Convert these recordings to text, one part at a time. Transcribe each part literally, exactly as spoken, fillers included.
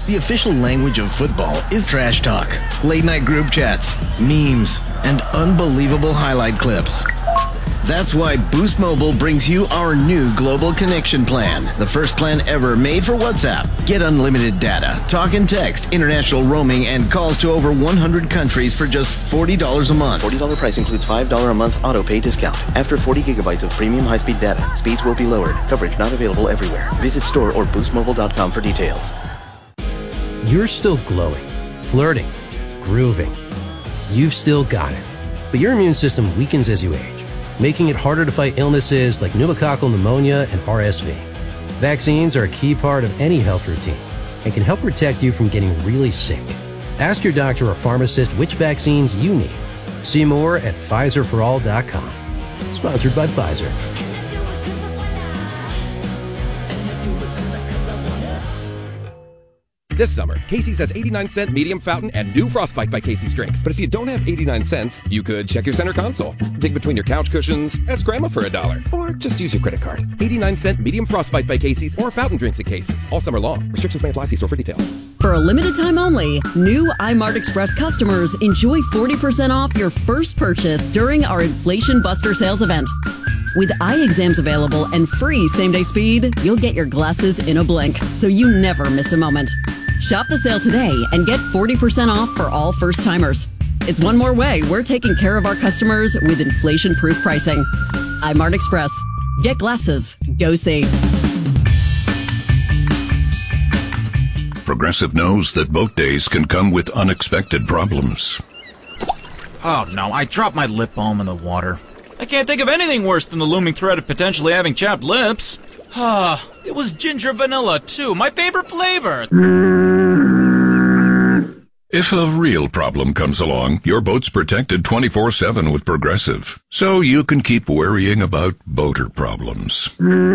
The official language of football is trash talk, late-night group chats, memes, and unbelievable highlight clips. That's why Boost Mobile brings you our new Global Connection Plan, the first plan ever made for WhatsApp. Get unlimited data, talk and text, international roaming, and calls to over one hundred countries for just forty dollars a month. forty dollars price includes five dollars a month auto pay discount. After forty gigabytes of premium high-speed data, speeds will be lowered. Coverage not available everywhere. Visit store or boost mobile dot com for details. You're still glowing, flirting, grooving. You've still got it. But your immune system weakens as you age, making it harder to fight illnesses like pneumococcal pneumonia and R S V. Vaccines are a key part of any health routine and can help protect you from getting really sick. Ask your doctor or pharmacist which vaccines you need. See more at Pfizer for all dot com. Sponsored by Pfizer. This summer, Casey's has eighty-nine cent medium fountain and new Frostbite by Casey's drinks. But if you don't have eighty-nine cents, you could check your center console, dig between your couch cushions, ask grandma for a dollar, or just use your credit card. eighty-nine cent medium Frostbite by Casey's or fountain drinks at Casey's all summer long. Restrictions may apply. See store for details. For a limited time only, new iMart Express customers enjoy forty percent off your first purchase during our Inflation Buster sales event. With eye exams available and free same-day speed, you'll get your glasses in a blink, so you never miss a moment. Shop the sale today and get forty percent off for all first-timers. It's one more way we're taking care of our customers with inflation-proof pricing. iMart Express. Get glasses. Go see. Progressive knows that boat days can come with unexpected problems. Oh no, I dropped my lip balm in the water. I can't think of anything worse than the looming threat of potentially having chapped lips. Ah, it was ginger vanilla too, my favorite flavor. If a real problem comes along, your boat's protected twenty-four seven with Progressive, so you can keep worrying about boater problems.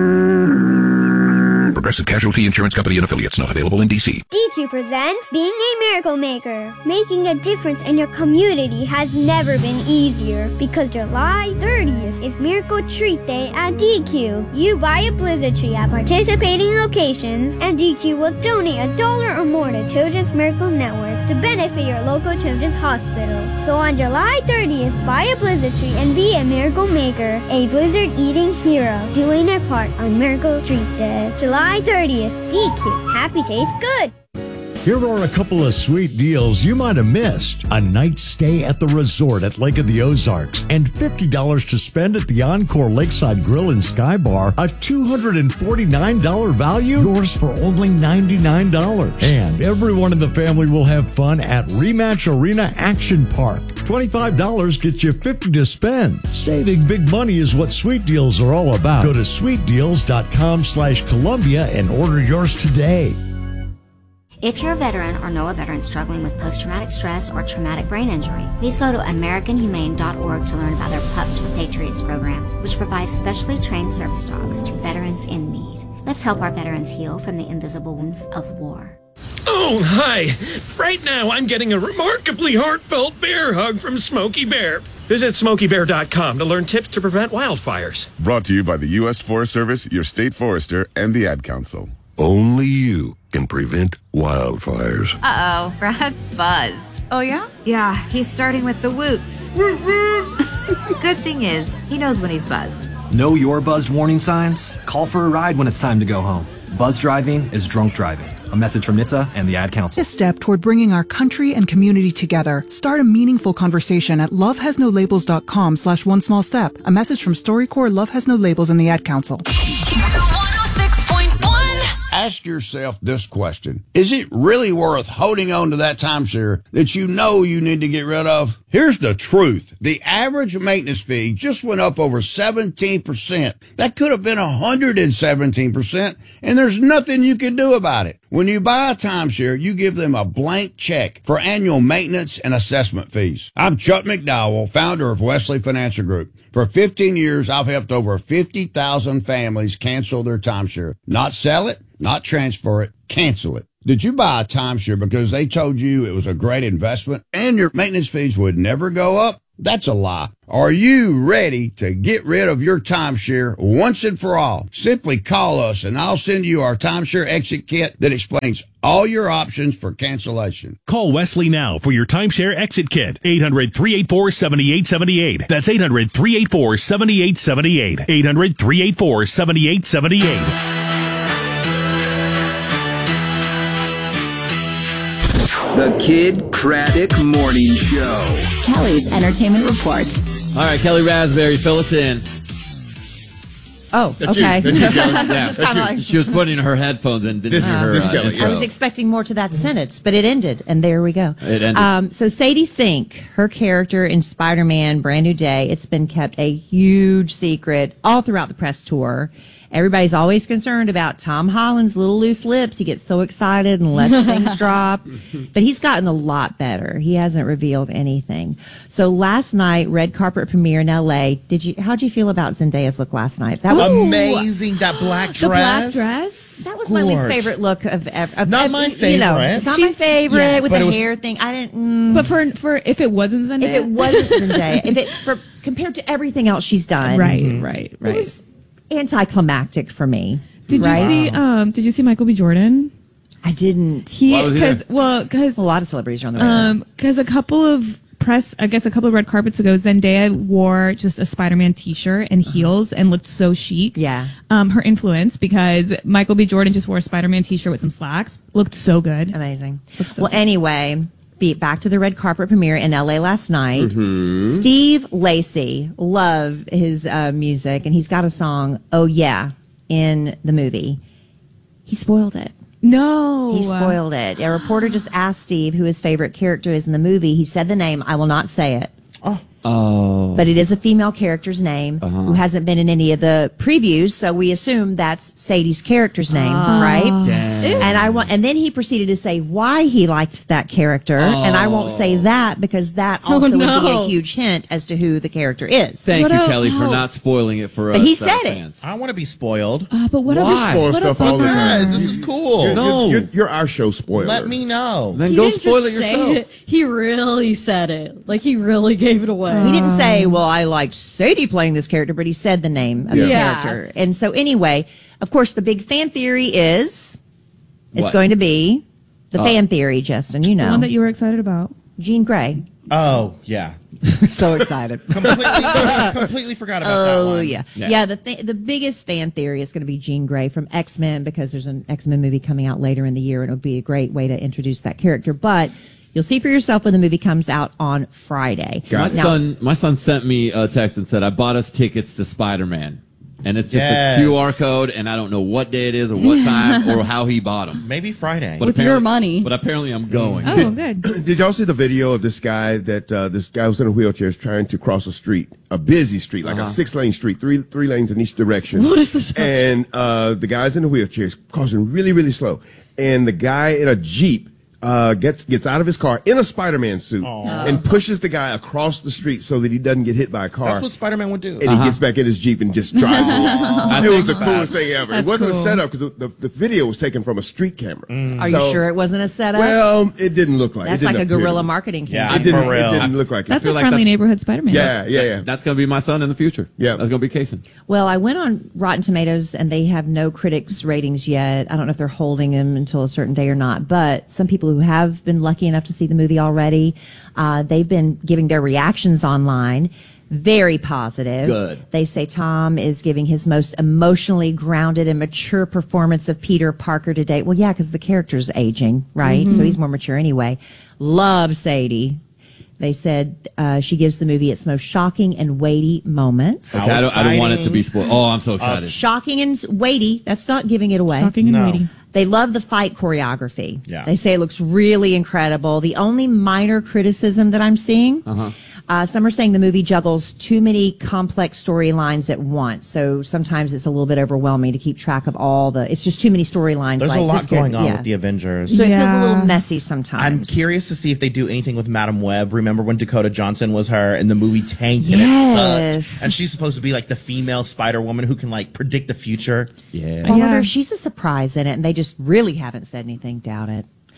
Progressive Casualty Insurance Company and Affiliates, not available in D C. D Q presents Being a Miracle Maker. Making a difference in your community has never been easier because July thirtieth is Miracle Treat Day at D Q. You buy a blizzard tree at participating locations and D Q will donate a dollar or more to Children's Miracle Network to benefit your local children's hospital. So on July thirtieth, buy a blizzard tree and be a miracle maker, a blizzard eating hero, doing their part on Miracle Treat Day. July thirtieth, D Q. Happy tastes good. Here are a couple of sweet deals you might have missed. A night stay at the resort at Lake of the Ozarks and fifty dollars to spend at the Encore Lakeside Grill and Sky Bar. A two hundred forty-nine dollars value, yours for only ninety-nine dollars. And everyone in the family will have fun at Rematch Arena Action Park. twenty-five dollars gets you fifty dollars to spend. Saving big money is what Sweet Deals are all about. Go to sweet deals dot com slash Columbia and order yours today. If you're a veteran or know a veteran struggling with post-traumatic stress or traumatic brain injury, please go to american humane dot org to learn about their Pups for Patriots program, which provides specially trained service dogs to veterans in need. Let's help our veterans heal from the invisible wounds of war. Oh, hi. Right now I'm getting a remarkably heartfelt bear hug from Smokey Bear. Visit smokey bear dot com to learn tips to prevent wildfires. Brought to you by the U S Forest Service, your state forester, and the Ad Council. Only you can prevent wildfires. Uh-oh, Brad's buzzed. Oh, yeah? Yeah, he's starting with the woots. Good thing is, he knows when he's buzzed. Know your buzzed warning signs? Call for a ride when it's time to go home. Buzz driving is drunk driving. A message from N H T S A and the Ad Council. A step toward bringing our country and community together. Start a meaningful conversation at love has no labels dot com slash one small step. A message from StoryCorps, Love Has No Labels, and the Ad Council. Ask yourself this question. Is it really worth holding on to that timeshare that you know you need to get rid of? Here's the truth. The average maintenance fee just went up over seventeen percent. That could have been one hundred seventeen percent, and there's nothing you can do about it. When you buy a timeshare, you give them a blank check for annual maintenance and assessment fees. I'm Chuck McDowell, founder of Wesley Financial Group. For fifteen years, I've helped over fifty thousand families cancel their timeshare. Not sell it, not transfer it, cancel it. Did you buy a timeshare because they told you it was a great investment and your maintenance fees would never go up? That's a lie. Are you ready to get rid of your timeshare once and for all? Simply call us and I'll send you our timeshare exit kit that explains all your options for cancellation. Call Wesley now for your timeshare exit kit. eight hundred, three eight four, seven eight seven eight. That's eight hundred, three eight four, seven eight seven eight. eight hundred, three eight four, seven eight seven eight. The Kid Craddock Morning Show. Kelly's Entertainment Report. All right, Kelly Raspberry, fill us in. Oh, That's okay. You. That's you, Kelly. Yeah. Just That's you. like... She was putting her headphones in. Didn't This- hear her. this uh, Kelly, intro. I was expecting more to that sentence, but it ended, and there we go. It ended. Um, so Sadie Sink, her character in Spider-Man Brand New Day, it's been kept a huge secret all throughout the press tour. Everybody's always concerned about Tom Holland's little loose lips. He gets so excited and lets things drop. But he's gotten a lot better. He hasn't revealed anything. So last night, red carpet premiere in L A. Did you? How'd you feel about Zendaya's look last night? That was amazing. That black dress. The black dress. That was my least Gorge. favorite look of ever. Not of, my You know, favorite. it's not She's- my favorite yes. with But the it was- hair thing. I didn't. Mm, But for for if it wasn't Zendaya, if it wasn't Zendaya, if it for compared to everything else she's done, Right, Mhm. right, right. It was anticlimactic for me. Did right? you see? Um, did you see Michael B. Jordan? I didn't. He Why was he because there? well because a lot of celebrities are on the radar. um because a couple of press I guess a couple of red carpets ago Zendaya wore just a Spider-Man t-shirt and heels and looked so chic. Yeah. Um, her influence because Michael B. Jordan just wore a Spider-Man t-shirt with some slacks. Looked so good. Amazing. So well, good. anyway, be back to the red carpet premiere in L A last night. Mm-hmm. Steve Lacy, love his uh, music, and he's got a song, "Oh Yeah," in the movie. He spoiled it. No. He spoiled it. A reporter just asked Steve who his favorite character is in the movie. He said the name. I will not say it. Oh. But it is a female character's name Uh-huh. who hasn't been in any of the previews, so we assume that's Sadie's character's name, Oh. right? Damn. And I want, and then he proceeded to say why he liked that character, and I won't say that because that Oh, also would be no. a huge hint as to who the character is. Thank What you, a- Kelly, for oh. not spoiling it for But us. he uh, said it. fans. I want to be spoiled. Uh, but what Why? a Spoil what stuff a all the bummer. time. This is cool. You're, No. you're, you're, you're our show spoiler. Let me know. Then He go didn't spoil just it say yourself. it. He really said it. Like he really gave it away. He didn't say, well, I liked Sadie playing this character, but he said the name of the Yeah. character. And so anyway, of course, the big fan theory is it's What? going to be the Uh, fan theory, Justin, you The know. one that you were excited about. Jean Grey. Oh, yeah. So excited. completely, completely forgot about that Oh one. yeah. Yeah. yeah, The th- the biggest fan theory is going to be Jean Grey from X-Men because there's an X-Men movie coming out later in the year, and it would be a great way to introduce that character. But you'll see for yourself when the movie comes out on Friday. My Now, son, my son sent me a text and said, "I bought us tickets to Spider-Man," and it's just Yes. a Q R code, and I don't know what day it is or what time or how he bought them. Maybe Friday. But With apparently- your money. But apparently, I'm going. Oh, good. Did y'all see the video of this guy that uh, this guy was in a wheelchair is trying to cross a street, a busy street, like Uh-huh. a six lane street, three three lanes in each direction. What is this? And uh, the guy's in the wheelchair is crossing really really slow, and the guy in a Jeep uh, gets gets out of his car in a Spider-Man suit and pushes the guy across the street so that he doesn't get hit by a car. That's what Spider-Man would do. and he gets back in his Jeep and just drives along. It was the coolest thing ever. That's it wasn't cool. a setup because the, the, the video was taken from a street camera. Are you So- sure it wasn't a setup? Well, it didn't look like That's it. Didn't like a appear to guerrilla be. marketing Yeah, campaign. It didn't, for it real. didn't look like That's it. a like friendly that's- neighborhood Spider-Man. Yeah, yeah, yeah. That's going to be my son in the future. Yeah. That's going to be Kason. Well, I went on Rotten Tomatoes and they have no critics ratings yet. I don't know if they're holding them until a certain day or not, but some people who have been lucky enough to see the movie already, uh, they've been giving their reactions online. Very positive. Good. They say Tom is giving his most emotionally grounded and mature performance of Peter Parker to date. Well, yeah, because the character's aging, right? So he's more mature anyway. Love Sadie. They said uh, she gives the movie its most shocking and weighty moments. Okay, I, don't, I don't want it to be spoiled. Oh, I'm so excited. Shocking and weighty. That's not giving it away. Shocking and No. weighty. They love the fight choreography. Yeah. They say it looks really incredible. The only minor criticism that I'm seeing, Uh-huh. uh, some are saying the movie juggles too many complex storylines at once. So sometimes it's a little bit overwhelming to keep track of all the, it's just too many storylines. There's like a lot this going character- on yeah. with the Avengers. So it feels a Yeah. little messy sometimes. I'm curious to see if they do anything with Madam Web. Remember when Dakota Johnson was her and the movie tanked and it Yes. sucked? And she's supposed to be like the female Spider-Woman who can like predict the future. Yeah. I wonder Yeah. if she's a surprise in it and they just really haven't said anything. Doubt it.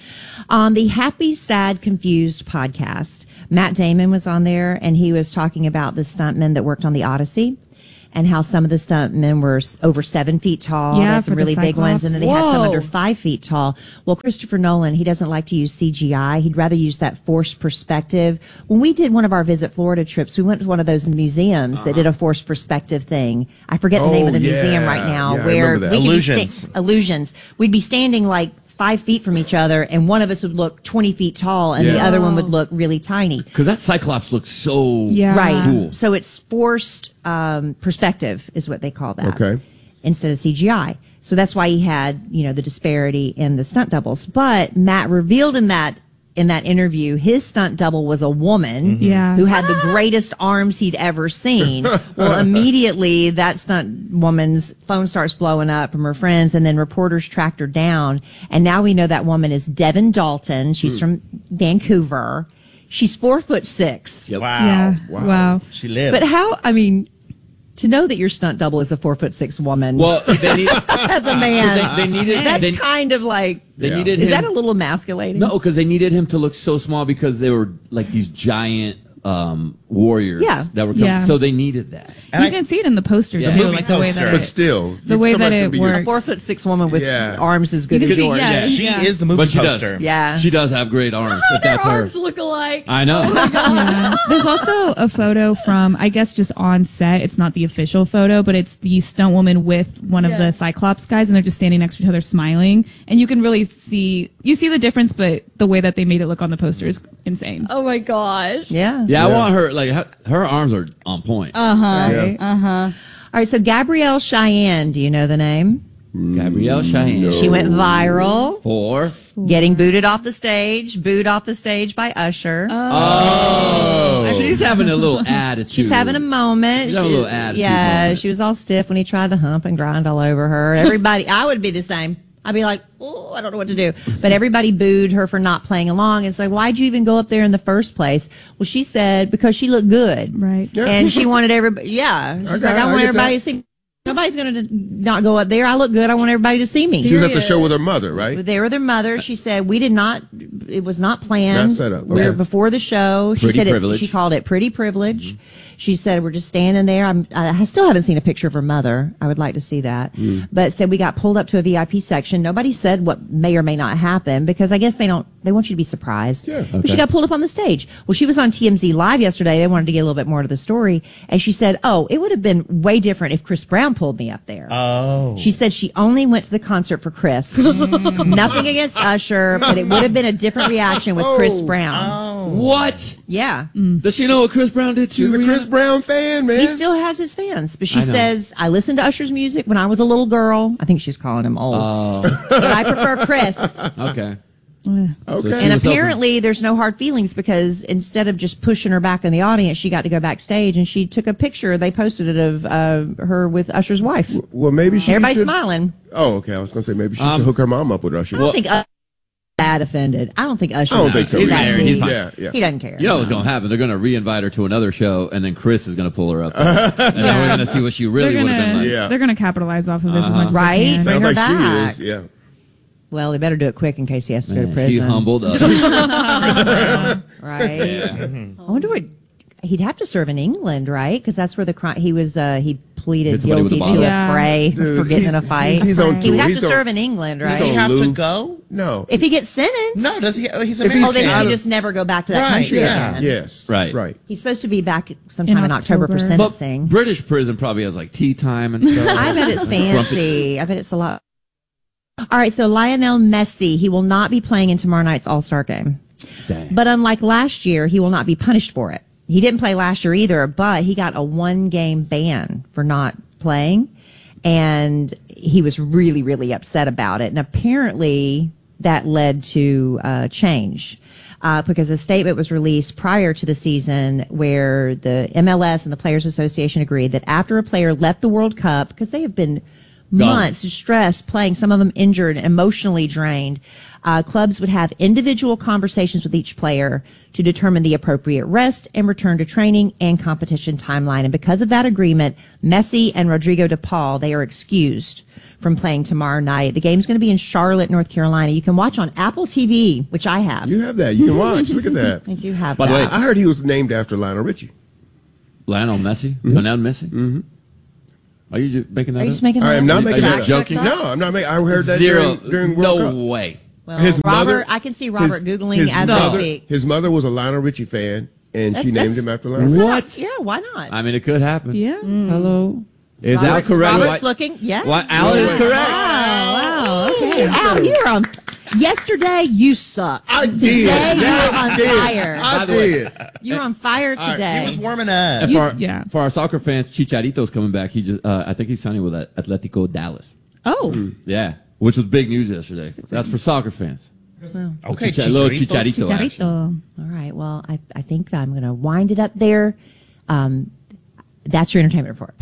On the Happy, Sad, Confused podcast, Matt Damon was on there, and he was talking about the stuntmen that worked on the Odyssey and how some of the stuntmen were s- over seven feet tall. Yeah, They had some for the really big ones, and then they had some Whoa. under five feet tall. Well, Christopher Nolan, he doesn't like to use C G I. He'd rather use that forced perspective. When we did one of our Visit Florida trips, we went to one of those museums uh-huh. that did a forced perspective thing. I forget the Oh, name of the yeah. museum right now. Yeah, I where remember that. we could be Illusions. sta- illusions. We'd be standing like five feet from each other, and one of us would look twenty feet tall, and the Yeah. other one would look really tiny. Because that Cyclops looks so Yeah. Right. cool. So it's forced um, perspective is what they call that. Okay. Instead of C G I. So that's why he had, you know, the disparity in the stunt doubles. But Matt revealed in that in that interview, his stunt double was a woman Yeah. who had the greatest arms he'd ever seen. Well, immediately that stunt woman's phone starts blowing up from her friends, and then reporters tracked her down. And now we know that woman is Devin Dalton. She's from Vancouver. She's four foot six. Yep. Wow. Yeah. Wow. Wow. She lived. But how, I mean, to know that your stunt double is a four foot six woman. Well, they need. as a man, They, they needed. that's they, kind of like, they Yeah. needed is him. that a little emasculating? No, because they needed him to look so small because they were like these giant um, warriors Yeah. that were coming. Yeah. So they needed that. You can see it in the poster Yeah. too, The movie like the way poster. that But it, still, the way that somebody's gonna it be your- A four works. foot six woman with Yeah. arms as good You as can see- yours. yeah. She Yeah. is the movie But she poster. does. Yeah. She does have great arms. If Their that's her. arms look alike. I know. Yeah. There's also a photo from, I guess, just on set. It's not the official photo, but it's the stunt woman with one of Yeah. the Cyclops guys, and they're just standing next to each other smiling. And you can really see, you see the difference, but the way that they made it look on the poster is insane. Oh my gosh. Yeah. Yeah, I Yeah. want her. Like her, her arms are on point. Uh huh. Right. Uh huh. All right. So Gabrielle Cheyenne, do you know the name? Gabrielle Cheyenne. She went viral. Four. Getting booted off the stage, booed off the stage by Usher. Oh. She's having a little attitude. She's having a moment. She's having a She- little attitude Yeah, moment. she was all stiff when he tried to hump and grind all over her. Everybody, I would be the same. I'd be like, oh, I don't know what to do. But everybody booed her for not playing along. It's like, why'd you even go up there in the first place? Well, she said because she looked good. Right. Yeah. And she wanted everybody, yeah. She's Okay, like, I I want get everybody that. to see. Nobody's going to not go up there. I look good. I want everybody to see me. She was at the show with her mother, right? But they were their mother. She said, we did not, it was not planned. Not set up. We were Okay. before the show. She Pretty said, it's, privilege. she called it pretty privilege. She said, we're just standing there. I'm, I still haven't seen a picture of her mother. I would like to see that. But said we got pulled up to a V I P section. Nobody said what may or may not happen because I guess they don't, they want you to be surprised. Yeah. But she Okay. got pulled up on the stage. Well, she was on T M Z Live yesterday. They wanted to get a little bit more to the story. And she said, oh, it would have been way different if Chris Brown pulled me up there. Oh. She said she only went to the concert for Chris. Nothing against Usher, but it would have been a different reaction with Chris Oh. Brown. What? Yeah. Does she know what Chris Brown did too? She's a Rita? Chris Brown fan, man. He still has his fans, but she I know. says, I listened to Usher's music when I was a little girl. I think she's calling him old. Oh. But I prefer Chris. Okay. Okay. So she And was apparently there's no hard feelings because instead of just pushing her back in the audience, she got to go backstage and she took a picture. They posted it of uh, her with Usher's wife. Well, maybe she Everybody's should- smiling. Oh, okay. I was gonna say maybe she Um, should hook her mom up with Usher. I don't think Usher's that offended. I don't think Usher I don't think so. is He's that married. deep. He's fine. Yeah, yeah. He doesn't care. You know what's going to happen? They're going to re-invite her to another show, and then Chris is going to pull her up, there. and then we're going to see what she really they're would have been gonna, like. Yeah. they're gonna capitalize off of this as Uh-huh. much as Right? they can. Bring Sounds her like back. she is. Yeah. Well, they better do it quick in case he has to go to Man, prison. she humbled us. Right? Yeah. I wonder what he'd have to serve in England, right? Because that's where the crime. He was. Uh, he pleaded Hit somebody with guilty a to bottle. a Yeah. fray Dude, for getting in a he's- fight. he's- he's on he tour. would have He's to on- serve in England, right? Does he have Lou. to go? No. If he gets sentenced, No, does he? He's If he's oh, then he out can of- just never go back to that Right, country yeah. again. Yes. Right. Right. He's supposed to be back sometime in, In October, for October. But sentencing. British prison probably has like tea time and stuff. I bet it's Crumpets. fancy. I bet it's a lot. All right, so Lionel Messi, he will not be playing in tomorrow night's All-Star game. Dang. But unlike last year, he will not be punished for it. He didn't play last year either, but he got a one-game ban for not playing. And he was really, really upset about it. And apparently that led to uh, change. Uh, because a statement was released prior to the season where the M L S and the Players Association agreed that after a player left the World Cup, because they have been months stressed playing, some of them injured, emotionally drained, uh, clubs would have individual conversations with each player to determine the appropriate rest and return to training and competition timeline. And because of that agreement, Messi and Rodrigo de Paul, they are excused from playing tomorrow night. The game's going to be in Charlotte, North Carolina. You can watch on Apple T V, which I have. You have that. You can watch. Look at that. I do have By that. the way, I heard he was named after Lionel Richie. Lionel Messi? Mm-hmm. Lionel Messi? Mm-hmm. Are you just making that Are you up? just making that I am up? not Are making you that up. joking? No, I'm not making. I heard that Zero. during, during World no Cup. way. Well, His Robert, mother- I can see Robert his- Googling his as mother, we speak. His mother was a Lionel Richie fan, and That's- she named that's- him after Lionel. What? Yeah, why not? I mean, it could happen. Yeah. Hello. Is Robert, Al correct? Robert's What- looking. Yeah. What? Al is correct. Wow. Wow. Okay. Al, you're on. Yesterday, you sucked. I did. Today, Yeah, you're I on did. fire. I By the way, did. You're on fire today. He was warming up. And for, our, yeah. for our soccer fans, Chicharito's coming back. He just, uh, I think he's signing with Atletico Dallas. Oh. Yeah, which was big news yesterday. That's for soccer fans. Well, Okay, Chicha- little Chicharito. Chicharito action. Chicharito. all right. Well, I, I think I'm going to wind it up there. Um, that's your entertainment report.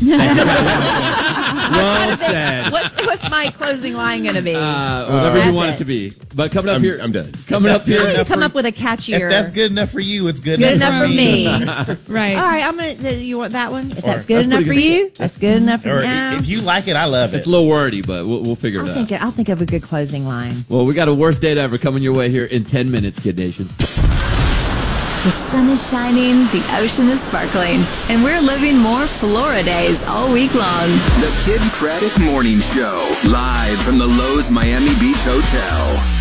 Well said. What's, what's my closing line going to be? Uh, whatever you That's want it. it to be. But coming up I'm- here, I'm done. Coming up That's good here, enough Come for- up with a catchier. If that's good enough for you, it's good, Good enough, enough for me. Right. All right, I'm gonna. You want that one? If that's Or- good that's enough for pretty good. you, that's good enough for Or now. if you like it, I love it's it. a little wordy, but we'll, we'll figure it I'll out. think. I'll think of a good closing line. Well, we got a worst date ever coming your way here in ten minutes, Kid Nation. The sun is shining, the ocean is sparkling, and we're living more Florida days all week long. The Kid Craddock Morning Show, live from the Lowe's Miami Beach Hotel.